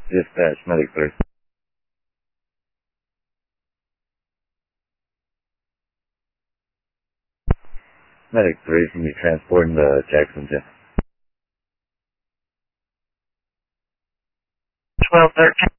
Dispatch, Medic 3. Medic 3 can be transporting to Jacksonville. 1213.